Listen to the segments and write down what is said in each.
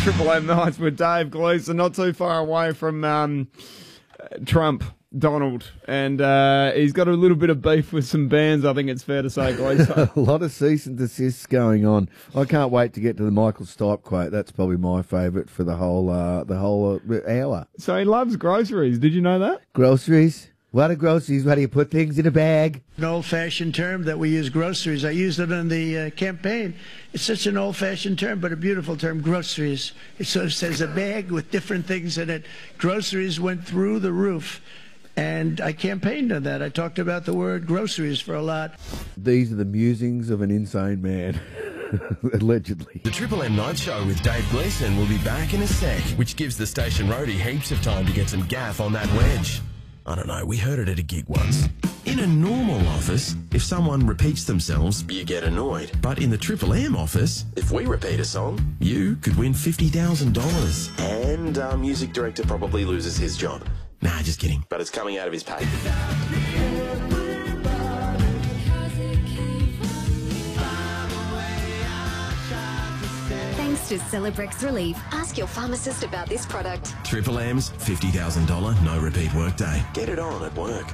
Triple M Nights with Dave Gleeson, not too far away from Trump, Donald, and he's got a little bit of beef with some bands, I think it's fair to say, Gleeson. A lot of cease and desists going on. I can't wait to get to the Michael Stipe quote. That's probably my favourite for the whole hour. So he loves groceries. Did you know that? Groceries? What are groceries? Where do you put things in a bag? An old-fashioned term that we use, groceries. I used it in the campaign. It's such an old-fashioned term, but a beautiful term, groceries. It sort of says a bag with different things in it. Groceries went through the roof, and I campaigned on that. I talked about the word groceries for a lot. These are the musings of an insane man. Allegedly. The Triple M Night Show with Dave Gleeson will be back in a sec, which gives the station roadie heaps of time to get some gaff on that wedge. I don't know, we heard it at a gig once. In a normal office, if someone repeats themselves, you get annoyed. But in the Triple M office, if we repeat a song, you could win $50,000. And our music director probably loses his job. Nah, just kidding. But it's coming out of his pay. Thanks to Celebrex Relief. Ask your pharmacist about this product. Triple M's $50,000 no repeat workday. Get it on at work.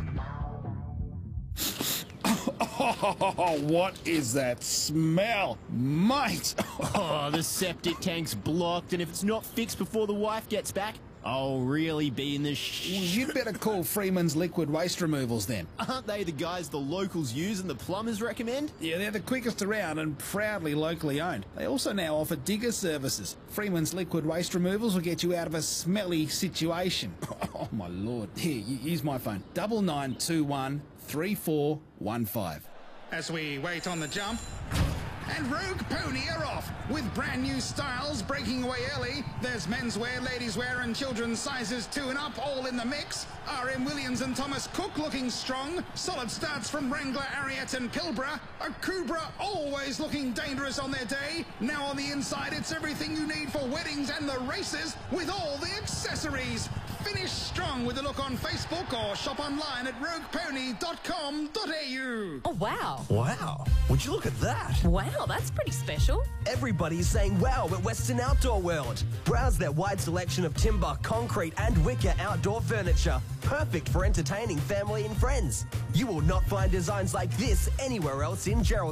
Oh, what is that smell, mate? Oh, the septic tank's blocked, and if it's not fixed before the wife gets back, I'll really be in the You'd better call Freeman's Liquid Waste Removals then. Aren't they the guys the locals use and the plumbers recommend? Yeah, they're the quickest around and proudly locally owned. They also now offer digger services. Freeman's Liquid Waste Removals will get you out of a smelly situation. Oh, my Lord. Here, use my phone. 9921 3415. As we wait on the jump, and Rogue Pony are off with brand new styles breaking away early. There's menswear, ladieswear, and children's sizes 2 and up, all in the mix. R.M. Williams and Thomas Cook looking strong. Solid starts from Wrangler, Ariat, and Pilbara. A Kubra always looking dangerous on their day. Now on the inside, it's everything you need for weddings and the races with all the accessories. Finish strong with a look on Facebook or shop online at roguepony.com.au. Oh, wow. Wow. Would you look at that? Wow, that's pretty special. Everybody's saying wow at Western Outdoor World. Browse their wide selection of timber, concrete and wicker outdoor furniture. Perfect for entertaining family and friends. You will not find designs like this anywhere else in Geraldton.